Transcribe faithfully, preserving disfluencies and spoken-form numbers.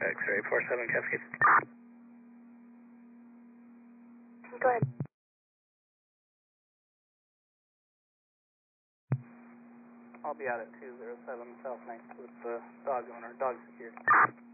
X-ray four seven Cascade. Go ahead. I'll be out at two zero seven South ninth with the dog owner, dog security.